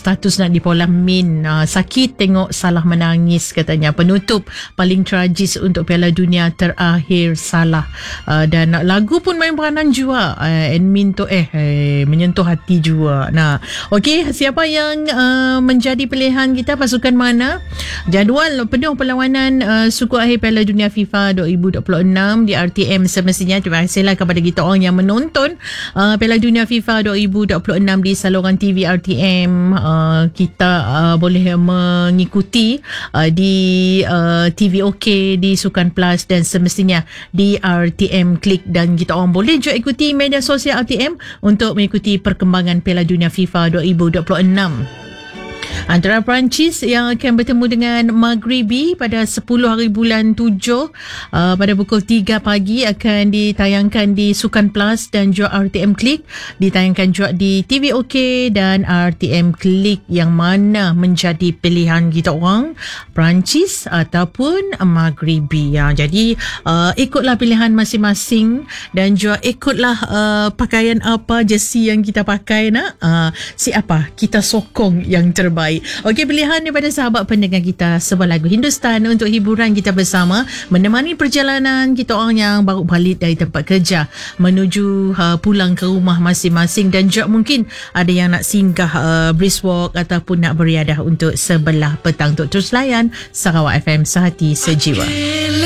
status nak dipolamin. Sakit tengok Salah menangis katanya. Penutup paling tragis untuk Piala Dunia terakhir Salah. Dan lagu pun main peranan juga. Admin tu menyentuh hati juga. Nah, okey, siapa yang menjadi pilihan kita, pasukan mana? Jadual penuh perlawanan suku akhir Piala Dunia FIFA 2026 di RTM semestinya. Terima kasihlah kepada kita orang yang menonton Piala Dunia FIFA 2026 di saluran TV RTM. Kita boleh mengikuti di TV OK, di Sukan Plus dan semestinya di RTM Klik, dan kita orang boleh juga ikuti media sosial RTM untuk mengikuti perkembangan Piala Dunia FIFA 2026. Antara Perancis yang akan bertemu dengan Maghribi pada 10 hari bulan 7 pada pukul 3 pagi akan ditayangkan di Sukan Plus dan juga RTM Klik, ditayangkan juga di TV OK dan RTM Klik. Yang mana menjadi pilihan kita orang, Perancis ataupun Maghribi ya. Jadi ikutlah pilihan masing-masing dan juga ikutlah pakaian apa, jersey yang kita pakai nak, siapa kita sokong yang terbaik. Okey, pilihan daripada sahabat pendengar kita, sebuah lagu Hindustan untuk hiburan kita bersama, menemani perjalanan kita orang yang baru balik dari tempat kerja menuju pulang ke rumah masing-masing, dan juga mungkin ada yang nak singgah brisk walk ataupun nak beriadah untuk sebelah petang. Untuk terus layan Sarawak FM, sehati sejiwa.